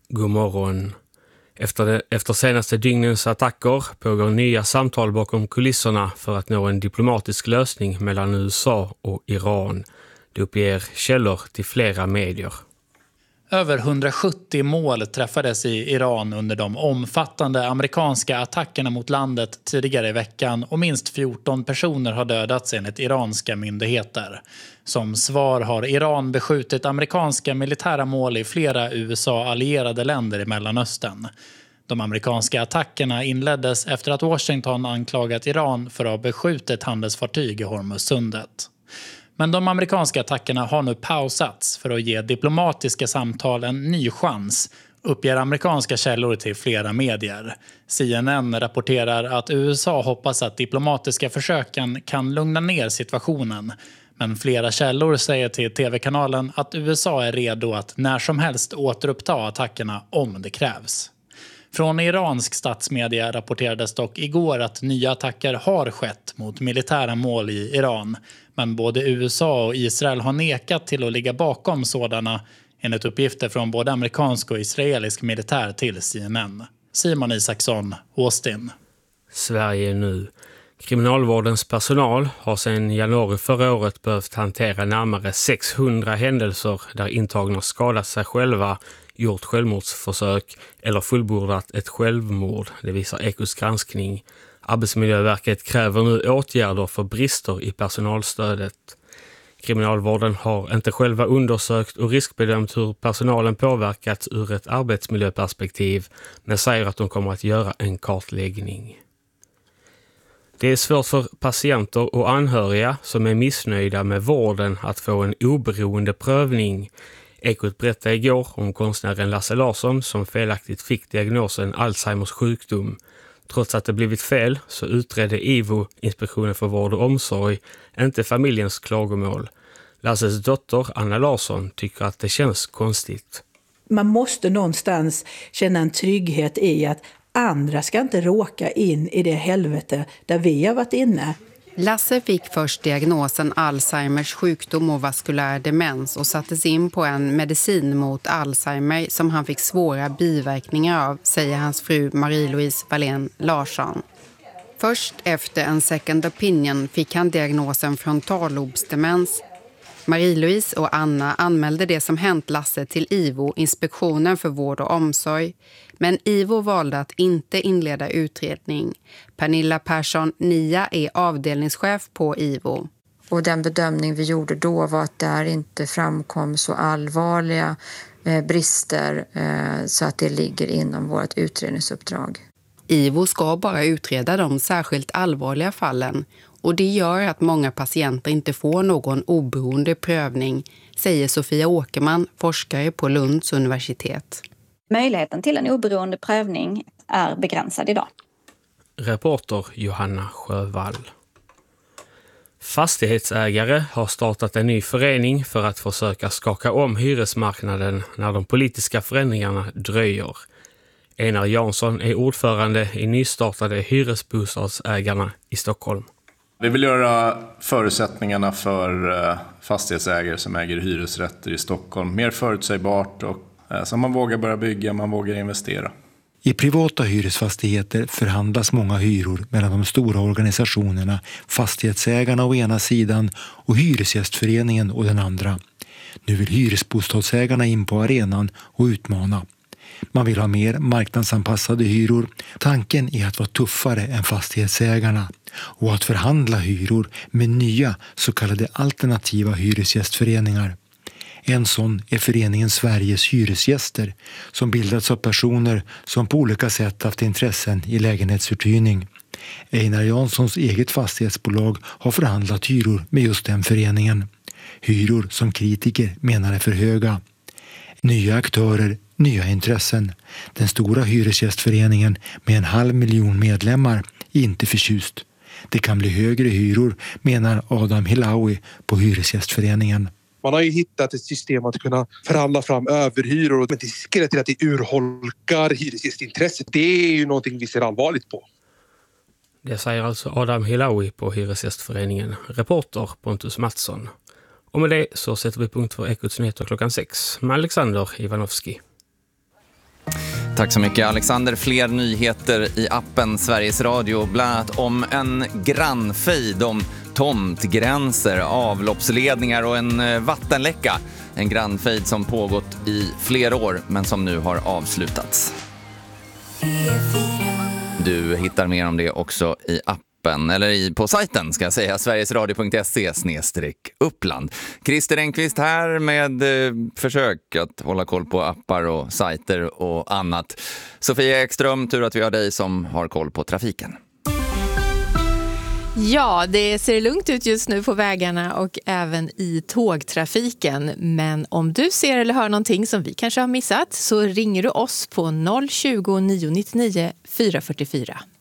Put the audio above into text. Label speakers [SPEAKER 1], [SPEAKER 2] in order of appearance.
[SPEAKER 1] God morgon. Efter senaste dygnens attacker pågår nya samtal bakom kulisserna för att nå en diplomatisk lösning mellan USA och Iran. Det uppger källor till flera medier.
[SPEAKER 2] Över 170 mål träffades i Iran under de omfattande amerikanska attackerna mot landet tidigare i veckan och minst 14 personer har dödats enligt iranska myndigheter. Som svar har Iran beskjutit amerikanska militära mål i flera USA-allierade länder i Mellanöstern. De amerikanska attackerna inleddes efter att Washington anklagat Iran för att ha beskjutit handelsfartyg i Hormuzsundet. Men de amerikanska attackerna har nu pausats för att ge diplomatiska samtal en ny chans, uppger amerikanska källor till flera medier. CNN rapporterar att USA hoppas att diplomatiska försöken kan lugna ner situationen. Men flera källor säger till tv-kanalen att USA är redo att när som helst återuppta attackerna om det krävs. Från iransk statsmedia rapporterades dock igår att nya attacker har skett mot militära mål i Iran. Men både USA och Israel har nekat till att ligga bakom sådana, enligt uppgifter från både amerikansk och israelisk militär till CNN. Simon Isaksson, Austin.
[SPEAKER 1] Sverige nu. Kriminalvårdens personal har sedan januari förra året behövt hantera närmare 600 händelser där intagna skadat sig själva, gjort självmordsförsök eller fullbordat ett självmord, det visar Ekots granskning. Arbetsmiljöverket kräver nu åtgärder för brister i personalstödet. Kriminalvården har inte själva undersökt och riskbedömt hur personalen påverkats ur ett arbetsmiljöperspektiv, men säger att de kommer att göra en kartläggning. Det är svårt för patienter och anhöriga som är missnöjda med vården att få en oberoende prövning. Ekot berättade igår om konstnären Lasse Larsson som felaktigt fick diagnosen Alzheimers sjukdom. Trots att det blivit fel så utredde IVO, Inspektionen för vård och omsorg, inte familjens klagomål. Lasses dotter Anna Larsson tycker att det känns konstigt.
[SPEAKER 3] Man måste någonstans känna en trygghet i att andra ska inte råka in i det helvete där vi har varit inne.
[SPEAKER 4] Lasse fick först diagnosen Alzheimers sjukdom och vaskulär demens och sattes in på en medicin mot Alzheimer som han fick svåra biverkningar av, säger hans fru Marie-Louise Wallén Larsson. Först efter en second opinion fick han diagnosen frontallobsdemens. Marie-Louise och Anna anmälde det som hänt Lasse till IVO, Inspektionen för vård och omsorg. Men IVO valde att inte inleda utredning. Pernilla Persson Nia är avdelningschef på IVO.
[SPEAKER 5] Och den bedömning vi gjorde då var att där inte framkom så allvarliga brister så att det ligger inom vårt utredningsuppdrag.
[SPEAKER 4] IVO ska bara utreda de särskilt allvarliga fallen och det gör att många patienter inte får någon oberoende prövning, säger Sofia Åkerman, forskare på Lunds universitet.
[SPEAKER 6] Möjligheten till en oberoende prövning är begränsad idag.
[SPEAKER 1] Reporter Johanna Sjövall. Fastighetsägare har startat en ny förening för att försöka skaka om hyresmarknaden när de politiska förändringarna dröjer. Einar Jansson är ordförande i nystartade hyresbostadsägarna i Stockholm.
[SPEAKER 7] Vi vill göra förutsättningarna för fastighetsägare som äger hyresrätter i Stockholm mer förutsägbart och så man vågar börja bygga, man vågar investera.
[SPEAKER 8] I privata hyresfastigheter förhandlas många hyror mellan de stora organisationerna, fastighetsägarna å ena sidan och hyresgästföreningen å den andra. Nu vill hyresbostadsägarna in på arenan och utmana. Man vill ha mer marknadsanpassade hyror. Tanken är att vara tuffare än fastighetsägarna och att förhandla hyror med nya så kallade alternativa hyresgästföreningar. En sån är föreningen Sveriges hyresgäster som bildats av personer som på olika sätt haft intressen i lägenhetsuthyrning. Einar Janssons eget fastighetsbolag har förhandlat hyror med just den föreningen. Hyror som kritiker menar är för höga. Nya aktörer, nya intressen. Den stora hyresgästföreningen med 500 000 medlemmar är inte förtjust. Det kan bli högre hyror, menar Adam Hilawi på Hyresgästföreningen.
[SPEAKER 9] Man har ju hittat ett system att kunna förhandla fram överhyror, men risken är till att det urholkar hyresgästintresset. Det är ju någonting vi ser allvarligt på.
[SPEAKER 1] Det säger alltså Adam Hilawi på Hyresgästföreningen, reporter Pontus Mattsson. Och med det så sätter vi punkt för Ekots nyheter klockan 6 med Alexander Ivanovski.
[SPEAKER 10] Tack så mycket Alexander. Fler nyheter i appen Sveriges Radio, bland annat om en grannfejd om tomtgränser, avloppsledningar och en vattenläcka. En grannfejd som pågått i flera år men som nu har avslutats. Du hittar mer om det också i appen, eller på sajten ska jag säga, sverigesradio.se/uppland. Christer Engqvist här med försök att hålla koll på appar och sajter och annat. Sofia Ekström, tur att vi har dig som har koll på trafiken.
[SPEAKER 11] Ja, det ser lugnt ut just nu på vägarna och även i tågtrafiken. Men om du ser eller hör någonting som vi kanske har missat så ringer du oss på 020 999 444.